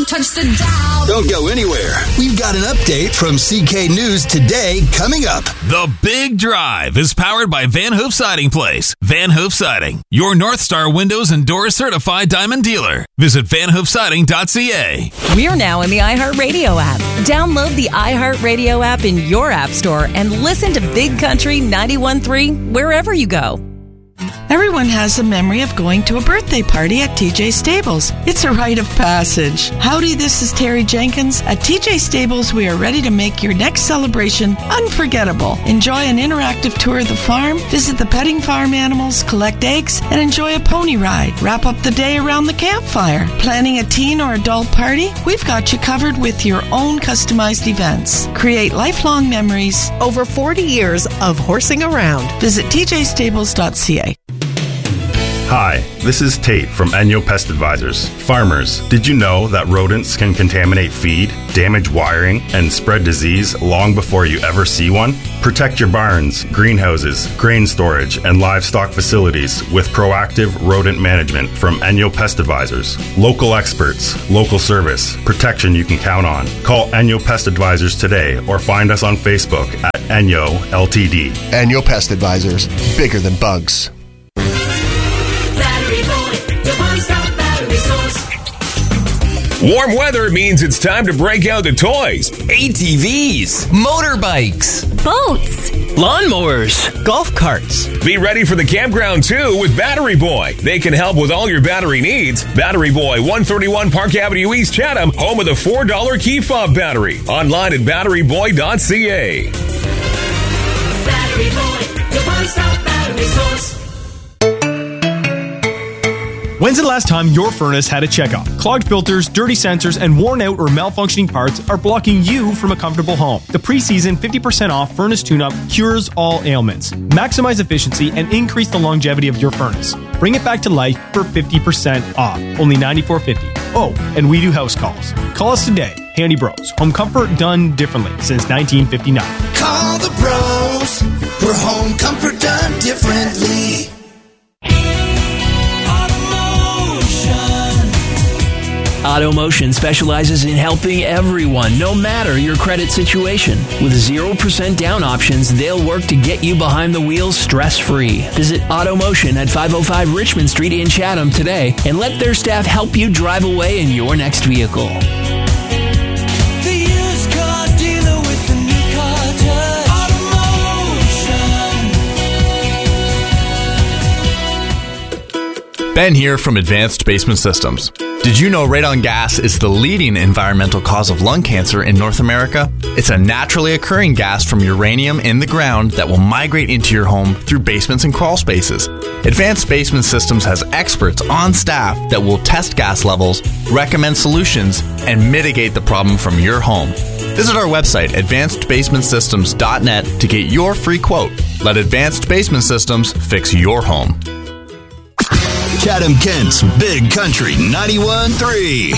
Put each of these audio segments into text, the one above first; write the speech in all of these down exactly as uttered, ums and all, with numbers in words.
Don't touch the dial. Don't go anywhere. We've got an update from C K News Today coming up. The Big Drive is powered by Van Hoof Siding Place. Van Hoof Siding, your North Star windows and doors certified diamond dealer. Visit van hoof siding dot c a. We're now in the iHeartRadio app. Download the iHeartRadio app in your app store and listen to Big Country ninety-one point three wherever you go. Everyone has a memory of going to a birthday party at T J Stables. It's a rite of passage. Howdy, this is Terry Jenkins. At T J Stables, we are ready to make your next celebration unforgettable. Enjoy an interactive tour of the farm, visit the petting farm animals, collect eggs, and enjoy a pony ride. Wrap up the day around the campfire. Planning a teen or adult party? We've got you covered with your own customized events. Create lifelong memories. Over forty years of horsing around. Visit t j stables dot c a. Hi, this is Tate from Enyo Pest Advisors. Farmers, did you know that rodents can contaminate feed, damage wiring, and spread disease long before you ever see one? Protect your barns, greenhouses, grain storage, and livestock facilities with proactive rodent management from Enyo Pest Advisors. Local experts, local service, protection you can count on. Call Enyo Pest Advisors today or find us on Facebook at Enyo L T D. Enyo Pest Advisors, bigger than bugs. Warm weather means it's time to break out the toys. A T Vs, motorbikes, boats, lawnmowers, golf carts. Be ready for the campground too with Battery Boy. They can help with all your battery needs. Battery Boy, one thirty-one Park Avenue East, Chatham, home of the four dollar key fob battery. Online at battery boy dot c a. Battery Boy, your one-stop battery source. When's the last time your furnace had a checkup? Clogged filters, dirty sensors, and worn out or malfunctioning parts are blocking you from a comfortable home. The pre-season fifty percent off furnace tune-up cures all ailments. Maximize efficiency and increase the longevity of your furnace. Bring it back to life for fifty percent off. Only ninety-four fifty. Oh, and we do house calls. Call us today. Handy Bros. Home comfort done differently since nineteen fifty-nine. Call the Bros for home comfort done differently. AutoMotion specializes in helping everyone, no matter your credit situation. With zero percent down options, they'll work to get you behind the wheel stress-free. Visit AutoMotion at five oh five Richmond Street in Chatham today and let their staff help you drive away in your next vehicle. The used car dealer with the new car touch. AutoMotion. Ben here from Advanced Basement Systems. Did you know radon gas is the leading environmental cause of lung cancer in North America? It's a naturally occurring gas from uranium in the ground that will migrate into your home through basements and crawl spaces. Advanced Basement Systems has experts on staff that will test gas levels, recommend solutions, and mitigate the problem from your home. Visit our website, advanced basement systems dot net, to get your free quote. Let Advanced Basement Systems fix your home. Chatham-Kent's Big Country ninety-one point three.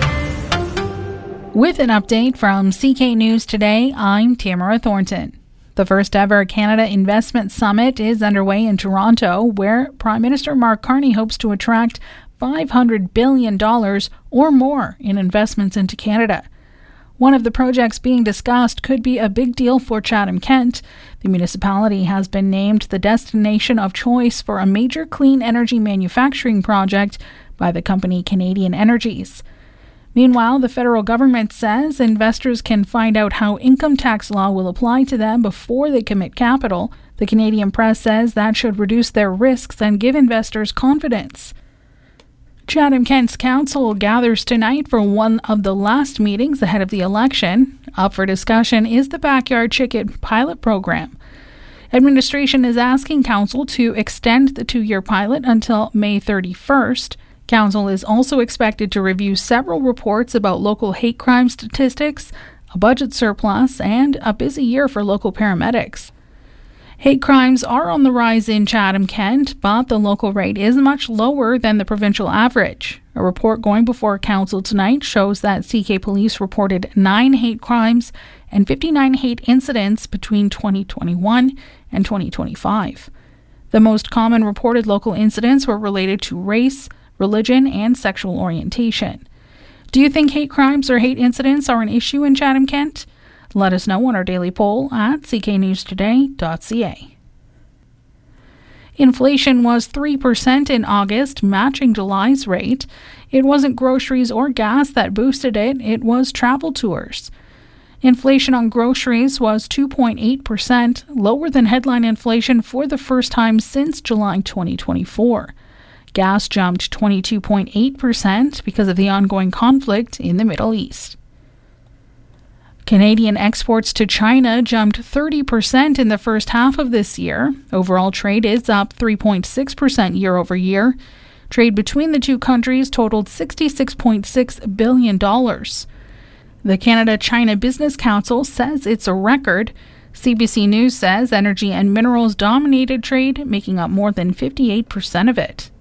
With an update from C K News Today, I'm Tamara Thornton. The first ever Canada Investment Summit is underway in Toronto, where Prime Minister Mark Carney hopes to attract five hundred billion dollars or more in investments into Canada. One of the projects being discussed could be a big deal for Chatham-Kent. The municipality has been named the destination of choice for a major clean energy manufacturing project by the company Canadian Energies. Meanwhile, the federal government says investors can find out how income tax law will apply to them before they commit capital. The Canadian Press says that should reduce their risks and give investors confidence. Chatham-Kent's Council gathers tonight for one of the last meetings ahead of the election. Up for discussion is the Backyard Chicken pilot program. Administration is asking Council to extend the two-year pilot until May thirty-first. Council is also expected to review several reports about local hate crime statistics, a budget surplus, and a busy year for local paramedics. Hate crimes are on the rise in Chatham-Kent, but the local rate is much lower than the provincial average. A report going before Council tonight shows that C K Police reported nine hate crimes and fifty-nine hate incidents between twenty twenty-one and twenty twenty-five. The most common reported local incidents were related to race, religion, and sexual orientation. Do you think hate crimes or hate incidents are an issue in Chatham-Kent? Let us know on our daily poll at c k news today dot c a. Inflation was three percent in August, matching July's rate. It wasn't groceries or gas that boosted it, it was travel tours. Inflation on groceries was two point eight percent, lower than headline inflation for the first time since July twenty twenty-four. Gas jumped twenty-two point eight percent because of the ongoing conflict in the Middle East. Canadian exports to China jumped thirty percent in the first half of this year. Overall trade is up three point six percent year over year. Trade between the two countries totaled sixty-six point six billion dollars. The Canada-China Business Council says it's a record. C B C News says energy and minerals dominated trade, making up more than fifty-eight percent of it.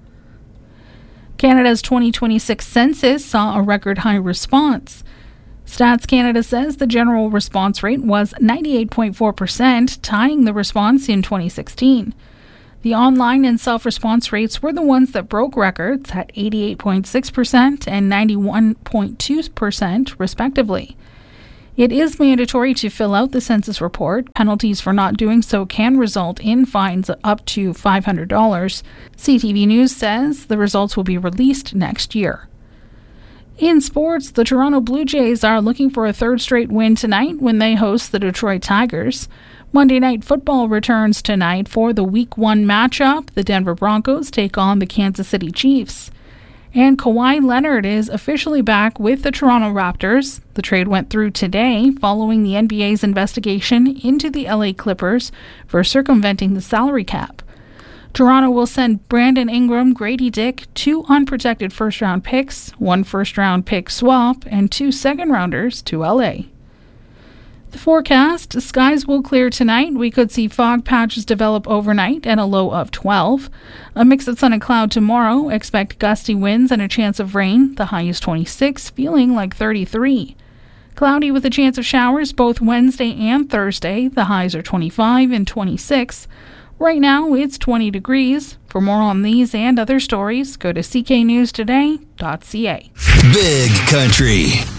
Canada's twenty twenty-six census saw a record high response. Stats Canada says the general response rate was ninety-eight point four percent, tying the response in twenty sixteen. The online and self-response rates were the ones that broke records at eighty-eight point six percent and ninety-one point two percent, respectively. It is mandatory to fill out the census report. Penalties for not doing so can result in fines up to five hundred dollars. C T V News says the results will be released next year. In sports, the Toronto Blue Jays are looking for a third straight win tonight when they host the Detroit Tigers. Monday Night Football returns tonight for the Week one matchup. The Denver Broncos take on the Kansas City Chiefs. And Kawhi Leonard is officially back with the Toronto Raptors. The trade went through today following the N B A's investigation into the L A Clippers for circumventing the salary cap. Toronto will send Brandon Ingram, Grady Dick, two unprotected first-round picks, one first-round pick swap, and two second-rounders to L A. The forecast, skies will clear tonight. We could see fog patches develop overnight and a low of twelve. A mix of sun and cloud tomorrow. Expect gusty winds and a chance of rain. The high is twenty-six, feeling like thirty-three. Cloudy with a chance of showers both Wednesday and Thursday. The highs are twenty-five and twenty-six. Right now, it's twenty degrees. For more on these and other stories, go to c k news today dot c a. Big Country.